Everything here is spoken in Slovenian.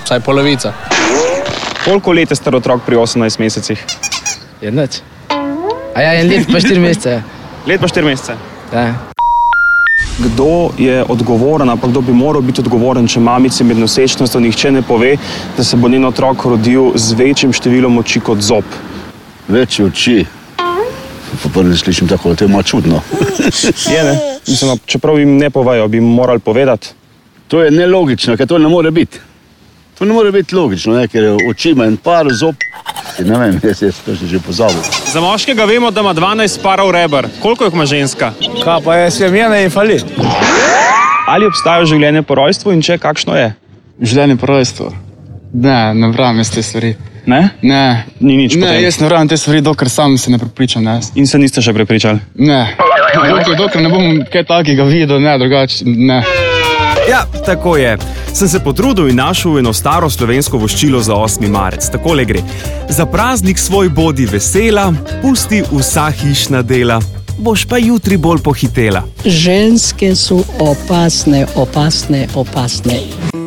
Vsaj polovica. Koliko let je star otrok pri 18 mesecih? Je nič. A ja, 1 let pa 4 mesece. Let pa 4 mesece. Ja. Kdo je odgovoren, pa kdo bi moral biti odgovoren, če mamici med nosečnostjo nihče ne pove, da se bo njen otrok rodil z večjim številom oči kot zob? Večje oči. Po prvi slišim tako, da to je malo čudno. Je, ne? Mislim, čeprav jim ne povejo, bi jim morali povedati. To je nelogično, ker to ne more biti. To ne more biti logično, ne? Ker oči ima en par, zob. Ne vem, jaz že pozabil. Za moškega vemo, da ima 12 parov reber. Koliko jih ima ženska? Kaj pa je semena in fali? Ali obstaja življenje po rojstvu in če, kakšno je? Življenje po rojstvu? Ne vram jaz te stvari. Ne? Ne. Ni nič Ne, potem? jaz ne vram te stvari, dokler sam se ne prepričam. Ne. In se niste še prepričali? Ne. Dokler ne bom kaj takega videl, ne, drugače, ne. Ja, tako je. Sem se potrudil in našel eno staro slovensko voščilo za 8. marec. Takole gre. Za praznik svoj bodi vesela, pusti vsa hišna dela, boš pa jutri bolj pohitela. Ženske so opasne, opasne, opasne.